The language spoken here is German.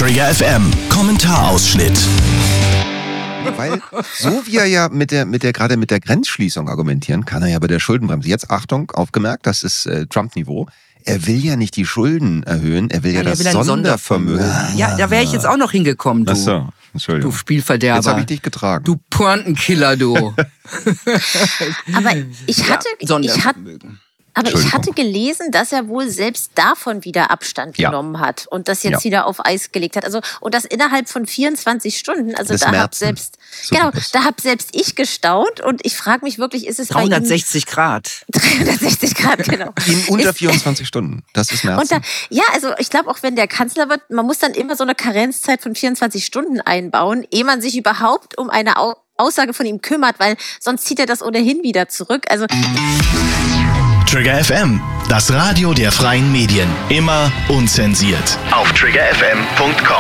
Trigger FM Kommentarausschnitt. Weil, so wie er ja gerade mit der Grenzschließung argumentieren, kann er ja bei der Schuldenbremse. Jetzt Achtung, aufgemerkt, das ist Trump-Niveau. Er will ja nicht die Schulden erhöhen, er will ja das Sondervermögen. Ja, da wäre ich jetzt auch noch hingekommen, du. Ach so, Entschuldigung. Du Spielverderber. Jetzt habe ich dich getragen. Du Pointenkiller, du. Aber ich hatte Entschuldigung. gelesen, dass er wohl selbst davon wieder Abstand genommen hat und das jetzt wieder auf Eis gelegt hat. Also, und das innerhalb von 24 Stunden. Also da habe selbst ich gestaunt und ich frage mich wirklich, ist es 360 Grad. 360 Grad, genau. In unter 24 Stunden. Das ist Merzen. Also ich glaube, auch wenn der Kanzler wird, man muss dann immer so eine Karenzzeit von 24 Stunden einbauen, ehe man sich überhaupt um eine Aussage von ihm kümmert, weil sonst zieht er das ohnehin wieder zurück. Also Trigger FM, das Radio der freien Medien. Immer unzensiert. Auf triggerfm.com.